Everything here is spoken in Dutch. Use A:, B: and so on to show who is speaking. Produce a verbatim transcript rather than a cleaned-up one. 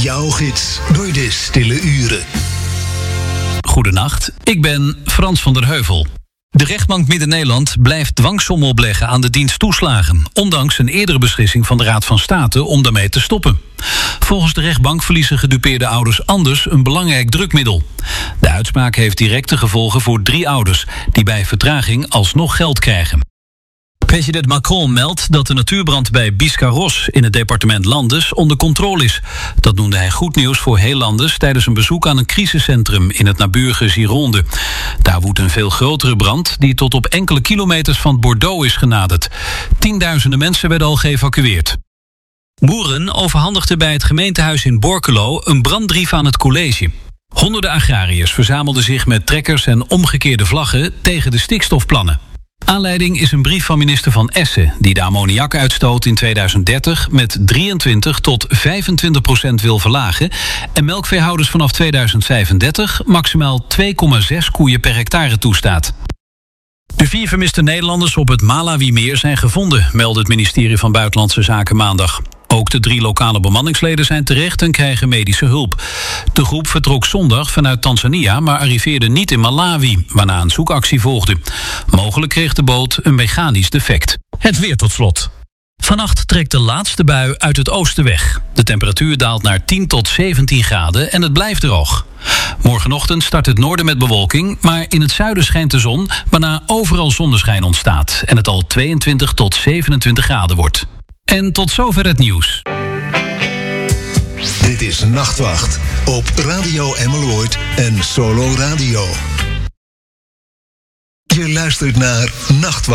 A: Jouw gids door de stille uren.
B: Goedenacht, ik ben Frans van der Heuvel. De rechtbank Midden-Nederland blijft dwangsom opleggen aan de dienst toeslagen, ondanks een eerdere beslissing van de Raad van State om daarmee te stoppen. Volgens de rechtbank verliezen gedupeerde ouders anders een belangrijk drukmiddel. De uitspraak heeft directe gevolgen voor drie ouders, die bij vertraging alsnog geld krijgen. President Macron meldt dat de natuurbrand bij Biscarrosse in het departement Landes onder controle is. Dat noemde hij goed nieuws voor heel Landes tijdens een bezoek aan een crisiscentrum in het naburige Gironde. Daar woedt een veel grotere brand die tot op enkele kilometers van Bordeaux is genaderd. Tienduizenden mensen werden al geëvacueerd. Boeren overhandigden bij het gemeentehuis in Borculo een brandbrief aan het college. Honderden agrariërs verzamelden zich met trekkers en omgekeerde vlaggen tegen de stikstofplannen. Aanleiding is een brief van minister Van Essen, die de ammoniakuitstoot in tweeduizend dertig met drieëntwintig tot vijfentwintig procent wil verlagen en melkveehouders vanaf tweeduizend vijfendertig maximaal twee komma zes koeien per hectare toestaat. De vier vermiste Nederlanders op het Malawimeer zijn gevonden, meldde het ministerie van Buitenlandse Zaken maandag. Ook de drie lokale bemanningsleden zijn terecht en krijgen medische hulp. De groep vertrok zondag vanuit Tanzania, maar arriveerde niet in Malawi, waarna een zoekactie volgde. Mogelijk kreeg de boot een mechanisch defect. Het weer tot slot. Vannacht trekt de laatste bui uit het oosten weg. De temperatuur daalt naar tien tot zeventien graden en het blijft droog. Morgenochtend start het noorden met bewolking, maar in het zuiden schijnt de zon, waarna overal zonneschijn ontstaat en het al tweeëntwintig tot zevenentwintig graden wordt. En tot zover het nieuws.
A: Dit is Nachtwacht op Radio Emmeloord en Solo Radio. Je luistert naar Nachtwacht.